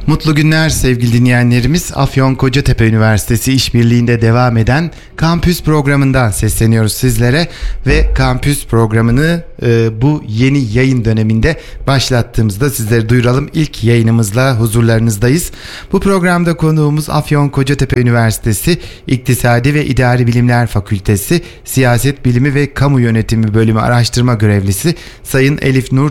Mutlu günler sevgili dinleyenlerimiz. Afyon Kocatepe Üniversitesi işbirliğinde devam eden Kampüs programından sesleniyoruz sizlere ve Kampüs programını bu yeni yayın döneminde başlattığımızda sizlere duyuralım. İlk yayınımızla huzurlarınızdayız. Bu programda konuğumuz Afyon Kocatepe Üniversitesi İktisadi ve İdari Bilimler Fakültesi Siyaset Bilimi ve Kamu Yönetimi Bölümü Araştırma Görevlisi Sayın Elif Nur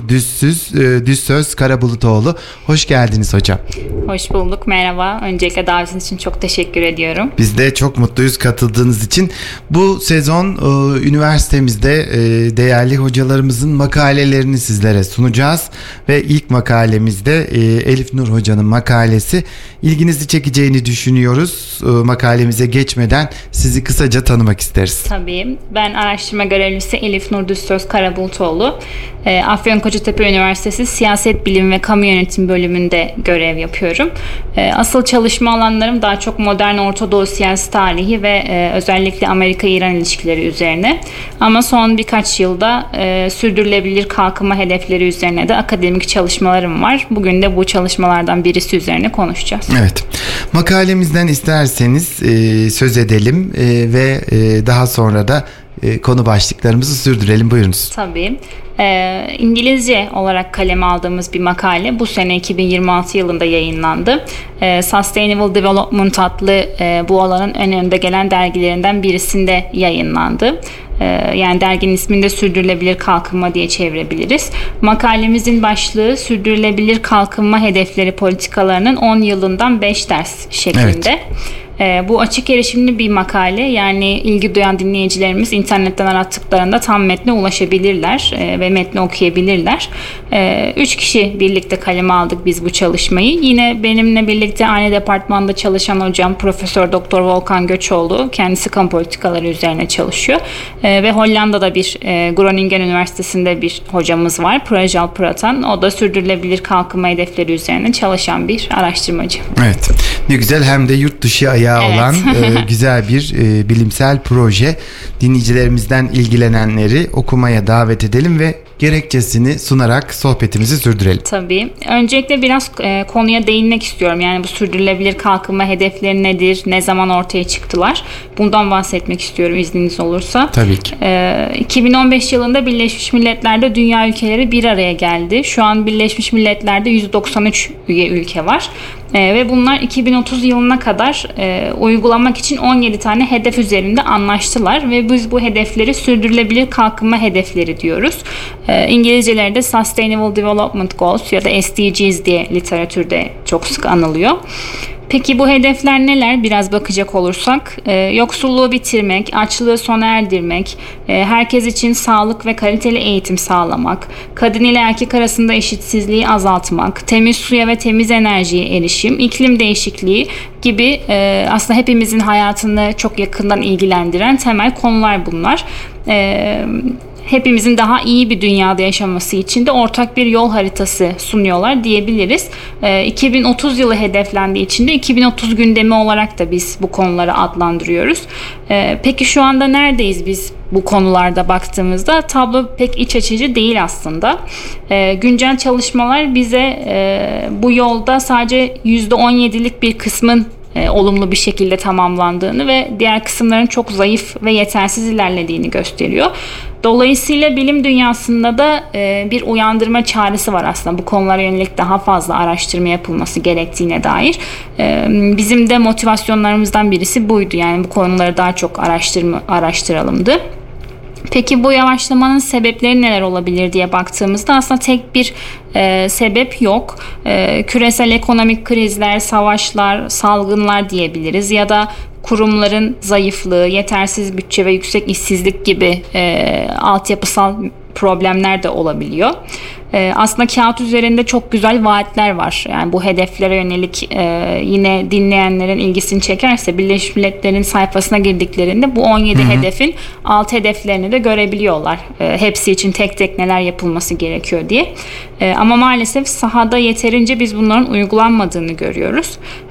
Düzsöz Karabulutoğlu. Hoş geldiniz hocam. Hoş bulduk. Merhaba. Öncelikle davetiniz için çok teşekkür ediyorum. Biz de çok mutluyuz katıldığınız için. Bu sezon üniversitemizde değerli hocalarımızın makalelerini sizlere sunacağız. Ve ilk makalemizde Elif Nur Hoca'nın makalesi. İlginizi çekeceğini düşünüyoruz. Makalemize geçmeden sizi kısaca tanımak isteriz. Tabii. Ben araştırma görevlisi Elif Nur Düzsöz Karabulutoğlu. Afyon Kocatepe Üniversitesi Siyaset Bilimi ve Kamu Yönetimi Bölümünde görev yapıyorum. Asıl çalışma alanlarım daha çok modern Orta Doğu siyasi tarihi ve özellikle Amerika-İran ilişkileri üzerine. Ama son birkaç yılda sürdürülebilir kalkınma hedefleri üzerine de akademik çalışmalarım var. Bugün de bu çalışmalardan birisi üzerine konuşacağız. Evet. Makalemizden isterseniz söz edelim ve daha sonra da konu başlıklarımızı sürdürelim. Buyurunuz. Tabii. İngilizce olarak kaleme aldığımız bir makale bu sene 2026 yılında yayınlandı. Sustainable Development adlı bu alanın en önde gelen dergilerinden birisinde yayınlandı. Yani derginin ismini de sürdürülebilir kalkınma diye çevirebiliriz. Makalemizin başlığı sürdürülebilir kalkınma hedefleri politikalarının 10 yılından 5 ders şeklinde. Evet. Bu açık erişimli bir makale, yani ilgi duyan dinleyicilerimiz internetten arattıklarında tam metne ulaşabilirler ve metni okuyabilirler. 3 kişi birlikte kaleme aldık biz bu çalışmayı. Yine benimle birlikte aynı departmanda çalışan hocam Profesör Doktor Volkan Göçoğlu, kendisi kamu politikaları üzerine çalışıyor. Ve Hollanda'da bir Groningen Üniversitesi'nde bir hocamız var, Prajal Pratan. O da sürdürülebilir kalkınma hedefleri üzerine çalışan bir araştırmacı. Evet, ne güzel, hem de yurt dışı olan güzel bir bilimsel proje. Dinleyicilerimizden ilgilenenleri okumaya davet edelim ve gerekçesini sunarak sohbetimizi sürdürelim. Tabii. Öncelikle biraz konuya değinmek istiyorum. Yani bu sürdürülebilir kalkınma hedefleri nedir? Ne zaman ortaya çıktılar? Bundan bahsetmek istiyorum izniniz olursa. Tabii ki. 2015 yılında Birleşmiş Milletler'de dünya ülkeleri bir araya geldi. Şu an Birleşmiş Milletler'de 193 üye ülke var. Ve bunlar 2030 yılına kadar uygulamak için 17 tane hedef üzerinde anlaştılar ve biz bu hedefleri sürdürülebilir kalkınma hedefleri diyoruz. İngilizce'lerde Sustainable Development Goals ya da SDGs diye literatürde çok sık anılıyor. Peki bu hedefler neler? Biraz bakacak olursak, yoksulluğu bitirmek, açlığı sona erdirmek, herkes için sağlık ve kaliteli eğitim sağlamak, kadın ile erkek arasında eşitsizliği azaltmak, temiz suya ve temiz enerjiye erişim, iklim değişikliği gibi aslında hepimizin hayatını çok yakından ilgilendiren temel konular bunlar. Hepimizin daha iyi bir dünyada yaşaması için de ortak bir yol haritası sunuyorlar diyebiliriz. 2030 yılı hedeflendiği için de 2030 gündemi olarak da biz bu konuları adlandırıyoruz. Peki şu anda neredeyiz biz bu konularda baktığımızda? Tablo pek iç açıcı değil aslında. Güncel çalışmalar bize bu yolda sadece %17'lik bir kısmın olumlu bir şekilde tamamlandığını ve diğer kısımların çok zayıf ve yetersiz ilerlediğini gösteriyor. Dolayısıyla bilim dünyasında da bir uyandırma çağrısı var aslında. Bu konulara yönelik daha fazla araştırma yapılması gerektiğine dair. Bizim de motivasyonlarımızdan birisi buydu. Yani bu konuları daha çok araştıralımdı. Peki bu yavaşlamanın sebepleri neler olabilir diye baktığımızda aslında tek bir sebep yok. Küresel ekonomik krizler, savaşlar, salgınlar diyebiliriz ya da kurumların zayıflığı, yetersiz bütçe ve yüksek işsizlik gibi altyapısal problemler de olabiliyor. Aslında kağıt üzerinde çok güzel vaatler var. Yani bu hedeflere yönelik yine dinleyenlerin ilgisini çekerse Birleşmiş Milletler'in sayfasına girdiklerinde bu 17 hedefin alt hedeflerini de görebiliyorlar. Hepsi için tek tek neler yapılması gerekiyor diye. Ama maalesef sahada yeterince biz bunların uygulanmadığını görüyoruz.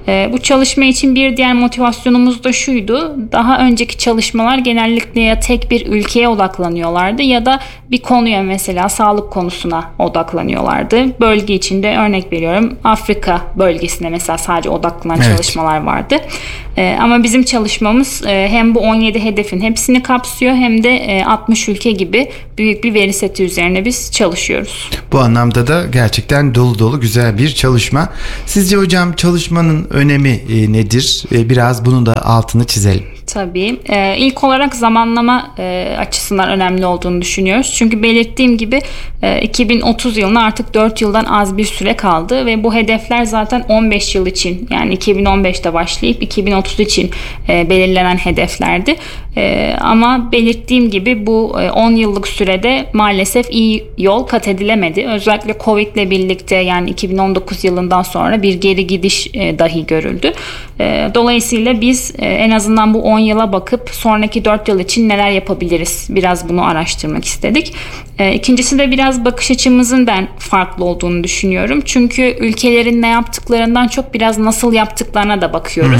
Bu çalışma için bir diğer motivasyonumuz da şuydu. Daha önceki çalışmalar genellikle ya tek bir ülkeye odaklanıyorlardı ya da bir konuya, mesela sağlık konusuna odaklanıyorlardı. Bölge içinde örnek veriyorum, Afrika bölgesine mesela sadece odaklanan çalışmalar vardı. Ama bizim çalışmamız hem bu 17 hedefin hepsini kapsıyor hem de 60 ülke gibi büyük bir veri seti üzerine biz çalışıyoruz. Bu anlamda da gerçekten dolu dolu güzel bir çalışma. Sizce hocam çalışmanın önemi nedir? Biraz bunun da altını çizelim. Tabii. İlk olarak zamanlama açısından önemli olduğunu düşünüyoruz. Çünkü belirttiğim gibi 2030 yılına artık 4 yıldan az bir süre kaldı ve bu hedefler zaten 15 yıl için, yani 2015'te başlayıp 2030 için belirlenen hedeflerdi. Ama belirttiğim gibi bu 10 yıllık sürede maalesef iyi yol kat edilemedi. Özellikle Covid ile birlikte, yani 2019 yılından sonra bir geri gidiş dahi görüldü. Dolayısıyla biz en azından bu 10 yıla bakıp sonraki 4 yıl için neler yapabiliriz? Biraz bunu araştırmak istedik. İkincisi de biraz bakış açımızın ben farklı olduğunu düşünüyorum. Çünkü ülkelerin ne yaptıklarından çok biraz nasıl yaptıklarına da bakıyoruz.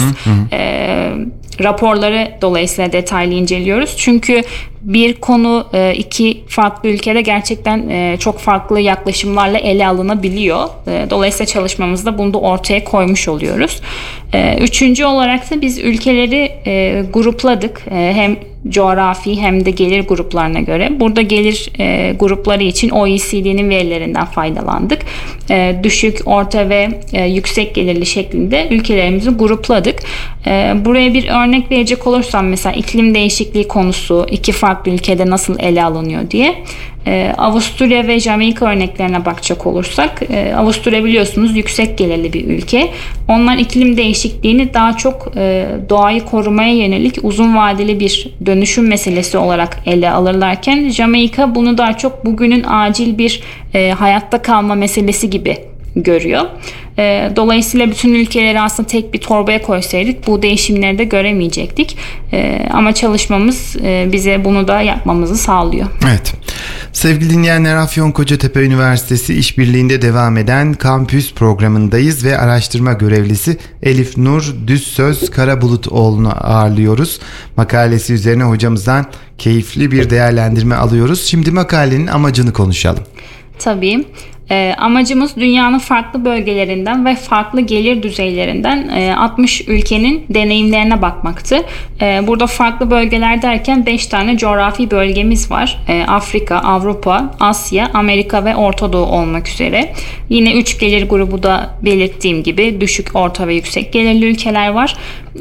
Raporları dolayısıyla detaylı inceliyoruz. Çünkü bir konu iki farklı ülkede gerçekten çok farklı yaklaşımlarla ele alınabiliyor. Dolayısıyla çalışmamızda bunu da ortaya koymuş oluyoruz. Üçüncü olarak da biz ülkeleri grupladık. Hem coğrafi hem de gelir gruplarına göre. Burada gelir grupları için OECD'nin verilerinden faydalandık. Düşük, orta ve yüksek gelirli şeklinde ülkelerimizi grupladık. Buraya bir örnek verecek olursam, mesela iklim değişikliği konusu iki farklı ülkede nasıl ele alınıyor diye. Avusturya ve Jamaika örneklerine bakacak olursak, Avusturya biliyorsunuz yüksek gelirli bir ülke. Onlar iklim değişikliğini daha çok doğayı korumaya yönelik uzun vadeli bir dönüşüm meselesi olarak ele alırlarken, Jamaika bunu daha çok bugünün acil bir hayatta kalma meselesi gibi görüyor. Dolayısıyla bütün ülkeleri aslında tek bir torbaya koysaydık bu değişimleri de göremeyecektik. Ama çalışmamız bize bunu da yapmamızı sağlıyor. Evet. Sevgili dinleyenler, Afyonkarahisar Üniversitesi işbirliğinde devam eden kampüs programındayız ve araştırma görevlisi Elif Nur Düzsöz Karabulutoğlu'nu ağırlıyoruz. Makalesi üzerine hocamızdan keyifli bir değerlendirme alıyoruz. Şimdi makalenin amacını konuşalım. Tabii. Amacımız dünyanın farklı bölgelerinden ve farklı gelir düzeylerinden 60 ülkenin deneyimlerine bakmaktı. Burada farklı bölgeler derken 5 tane coğrafi bölgemiz var. Afrika, Avrupa, Asya, Amerika ve Orta Doğu olmak üzere. Yine 3 gelir grubu da belirttiğim gibi düşük, orta ve yüksek gelirli ülkeler var.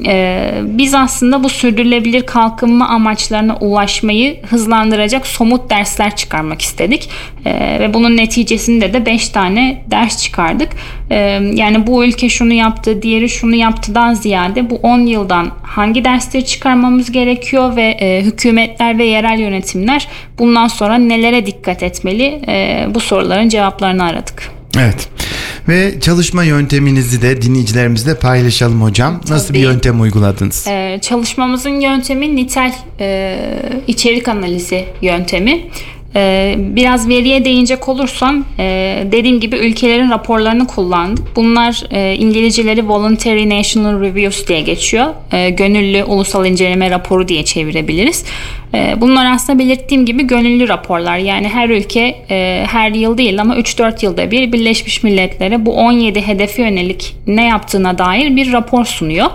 Biz aslında bu sürdürülebilir kalkınma amaçlarına ulaşmayı hızlandıracak somut dersler çıkarmak istedik. Ve bunun neticesinde de 5 tane ders çıkardık. Yani bu ülke şunu yaptı, diğeri şunu yaptıdan ziyade bu 10 yıldan hangi dersleri çıkarmamız gerekiyor ve hükümetler ve yerel yönetimler bundan sonra nelere dikkat etmeli? Bu soruların cevaplarını aradık. Evet. Ve çalışma yönteminizi de dinleyicilerimizle paylaşalım hocam. Nasıl Tabii. bir yöntem uyguladınız? Çalışmamızın yöntemi nitel içerik analizi yöntemi. Biraz veriye değinecek olursam, dediğim gibi ülkelerin raporlarını kullandık. Bunlar İngilizceleri Voluntary National Reviews diye geçiyor. Gönüllü ulusal inceleme raporu diye çevirebiliriz. Bunlar aslında belirttiğim gibi gönüllü raporlar. Yani her ülke her yıl değil ama 3-4 yılda bir Birleşmiş Milletler'e bu 17 hedefe yönelik ne yaptığına dair bir rapor sunuyor.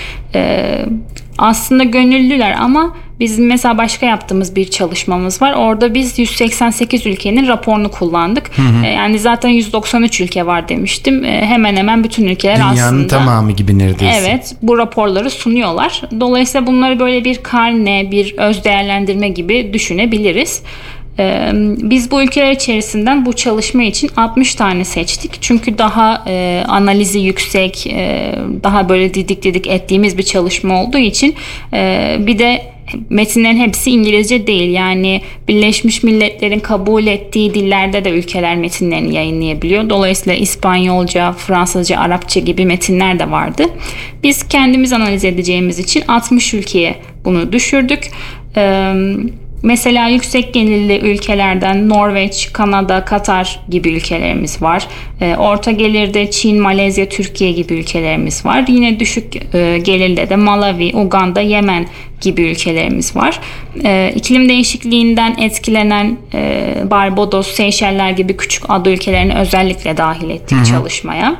Aslında gönüllüler ama bizim mesela başka yaptığımız bir çalışmamız var. Orada biz 188 ülkenin raporunu kullandık. Yani zaten 193 ülke var demiştim. Hemen hemen bütün ülkeler Dünyanın aslında. Dünyanın tamamı gibi neredeyse. Evet, bu raporları sunuyorlar. Dolayısıyla bunları böyle bir karne, bir öz değerlendirme gibi düşünebiliriz. Biz bu ülkeler içerisinden bu çalışma için 60 tane seçtik. Çünkü daha analizi yüksek, daha böyle didik ettiğimiz bir çalışma olduğu için bir de metinlerin hepsi İngilizce değil. Yani Birleşmiş Milletler'in kabul ettiği dillerde de ülkeler metinlerini yayınlayabiliyor. Dolayısıyla İspanyolca, Fransızca, Arapça gibi metinler de vardı. Biz kendimiz analiz edeceğimiz için 60 ülkeye bunu düşürdük. Mesela yüksek gelirli ülkelerden Norveç, Kanada, Katar gibi ülkelerimiz var. Orta gelirde Çin, Malezya, Türkiye gibi ülkelerimiz var. Yine düşük gelirde de Malawi, Uganda, Yemen gibi ülkelerimiz var. İklim değişikliğinden etkilenen Barbados, Seyşeller gibi küçük ada ülkelerini özellikle dahil ettik çalışmaya.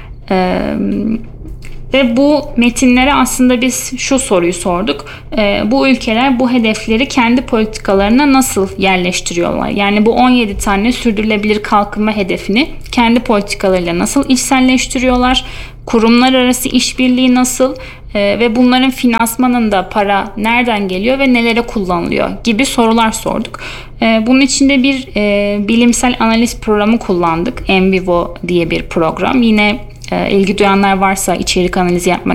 Ve bu metinlere aslında biz şu soruyu sorduk. Bu ülkeler bu hedefleri kendi politikalarına nasıl yerleştiriyorlar? Yani bu 17 tane sürdürülebilir kalkınma hedefini kendi politikalarıyla nasıl içselleştiriyorlar? Kurumlar arası işbirliği nasıl? Ve bunların finansmanında para nereden geliyor ve nelere kullanılıyor gibi sorular sorduk. Bunun için de bir bilimsel analiz programı kullandık. Envivo diye bir program. Yine ilgi duyanlar varsa içerik analizi yapmak